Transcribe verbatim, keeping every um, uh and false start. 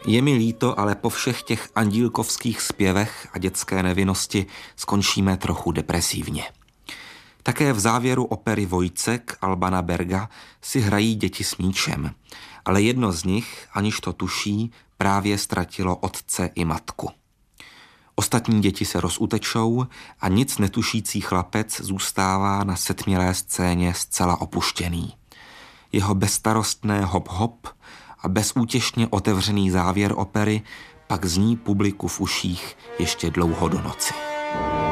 Je mi líto, ale po všech těch andílkovských zpěvech a dětské nevinnosti skončíme trochu depresivně. Také v závěru opery Vojcek Albana Berga si hrají děti s míčem, ale jedno z nich, aniž to tuší, právě ztratilo otce i matku. Ostatní děti se rozutečou a nic netušící chlapec zůstává na setmělé scéně zcela opuštěný. Jeho bezstarostné hop-hop a bezútěšně otevřený závěr opery pak zní publiku v uších ještě dlouho do noci.